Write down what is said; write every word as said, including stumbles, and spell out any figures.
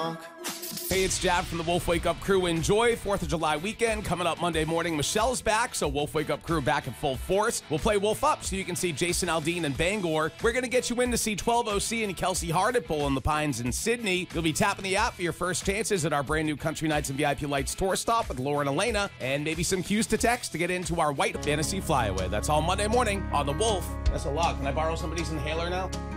Hey, it's Jab from the Wolf Wake Up Crew. Enjoy fourth of July weekend. Coming up Monday morning, Michelle's back, so Wolf Wake Up Crew back in full force. We'll play Wolf Up so you can see Jason Aldean and Bangor. We're going to get you in to see twelve O C and Kelsey Hartlepool in the Pines in Sydney. You'll be tapping the app for your first chances at our brand new Country Nights and V I P Lights tour stop with Laura and Elena, and maybe some cues to text to get into our White Fantasy Flyaway. That's all Monday morning on The Wolf. That's a lot. Can I borrow somebody's inhaler now?